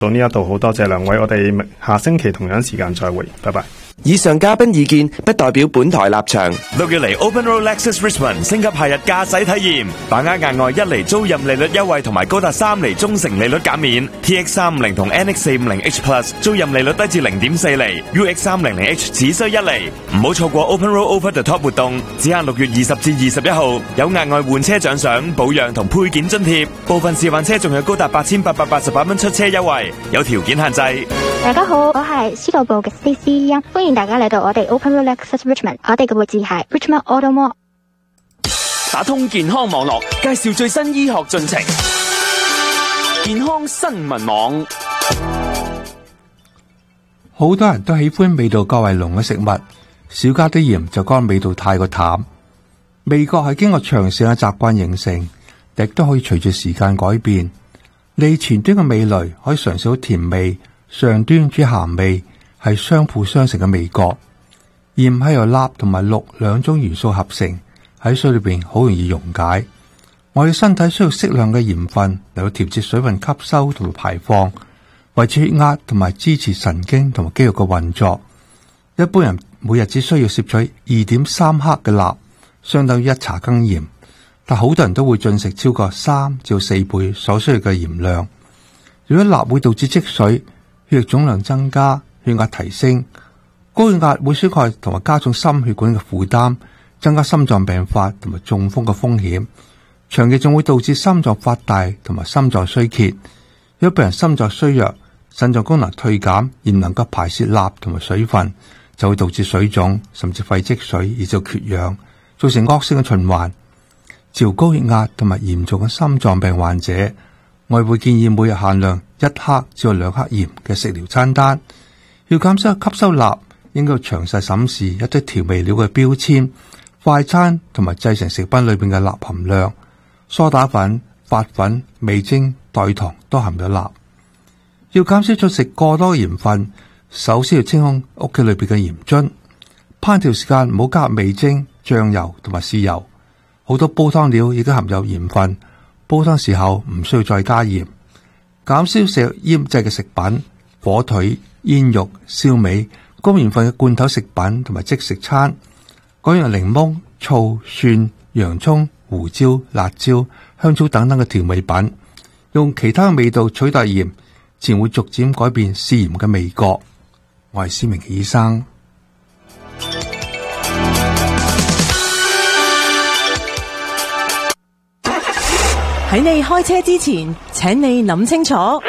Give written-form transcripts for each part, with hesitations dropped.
到呢一度好多謝兩位，我哋下星期同樣時間再會，拜拜。 以上嘉賓意見不代表本台立場。 6月嚟 Open Road Lexus Richmond 升級夏日駕駛體驗，把握額外1厘租賃利率優惠同埋高達3厘中成利率減免。TX350 同 NX450H Plus 租賃利率低至 0.4 厘 ，UX300H 只需1厘。唔好錯過 Open Road Over the Top 活動，只限6月20至21號，有額外換車獎賞、保養同配件津貼，部分示範車仲有高達8888蚊出車優惠，有條件限制。 大家好，我係司徒部嘅 CC 音，歡迎大家嚟到我哋 Open Road Lexus Richmond， 我哋嘅位置係 Richmond Auto Mall。 打通健康網絡，介紹最新醫學進程。健康新聞網， 好多人都喜歡味道較為濃嘅食物，少加啲鹽就覺得味道太過淡。味覺係經過長時間嘅習慣形成，亦都可以隨住時間改變。脷前端嘅味蕾可以嘗試到甜味，上端主鹹味，係相輔相成嘅味覺。鹽係由鈉同埋氯兩種元素合成，喺水裏邊好容易溶解。我哋身體需要適量嘅鹽分嚟到調節水分吸收同埋排放，維持血壓同埋支持神經同埋肌肉嘅運作。一般人每日只需要攝取 2.3 克嘅鈉，相當於1茶羹鹽，但好多人都會進食超過3至4倍所需要嘅鹽量。如果鈉會導致積水、血液總量增加、血壓提升，高血壓會損害同埋加重心血管嘅負擔，增加心臟病發同埋中風嘅風險。長期仲會導致心臟發大同埋心臟衰竭。如果病人心臟衰弱、腎臟功能退減而唔能夠排泄鈉同埋水分，就會導致水腫甚至肺積水，而就缺氧，造成惡性嘅循環。治療高血壓同埋嚴重嘅心臟病患者，我哋會建議每日限量1克至2克鹽嘅食療餐單。要減少吸收鈉，應該詳細審視一啲調味料嘅標籤、快餐同埋製成食品裏邊嘅鈉含量。梳打粉、發粉、味精、代糖都含有鈉。要減少進食過多鹽分，首先要清空屋企裏邊嘅鹽樽。烹調時間唔好加入味精、醬油同埋豉油。好多煲湯料已經含有鹽分，煲湯時候唔需要再加鹽。減少食醃製嘅食品、火腿、煙肉、燒味、高鹽分嘅罐頭食品同埋即食餐。改用檸檬、醋、蒜、洋蔥、胡椒、辣椒、香草等等嘅調味品，用其他嘅味道取代鹽，自然會逐漸改變嗜鹽嘅味覺。我係施明醫生。 喺你開車之前，請你諗清楚。喺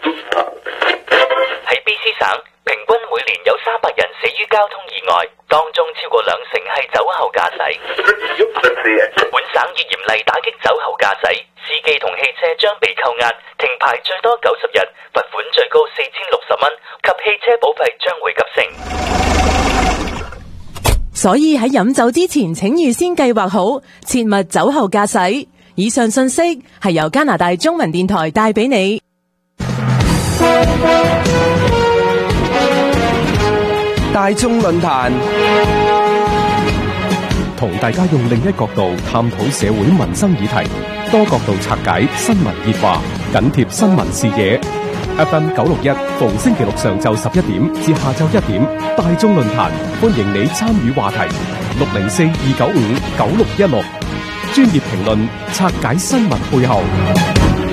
BC 省，平均每年有300人死於交通意外，當中超過20%係酒後駕駛。本省已嚴厲打擊酒後駕駛，司機同汽車將被扣押、停牌最多90日，罰款最高4060蚊，及汽車保費將會急升。 所以喺飲酒之前，請預先計劃好，切勿酒後駕駛。以上信息係由加拿大中文電台帶俾你。 大眾論壇同大家用另一角度探討社會民生議題，多角度拆解新聞熱話，緊貼新聞視野。FM 961逢星期六上晝11點至下晝1點，大眾論壇歡迎你參與話題。604-295-9616，專業評論，拆解新聞背後。